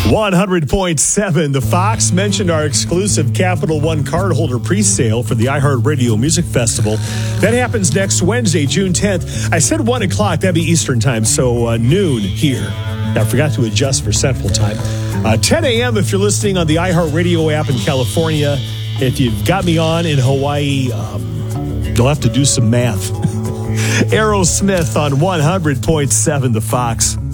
100.7. The Fox mentioned our exclusive Capital One cardholder pre-sale for the iHeartRadio Music Festival. That happens next Wednesday, June 10th. I said 1 o'clock. That'd be Eastern time, so noon here. I forgot to adjust for Central time. 10 a.m. if you're listening on the iHeartRadio app in California. If you've got me on in Hawaii, you'll have to do some math. Aerosmith on 100.7 The Fox.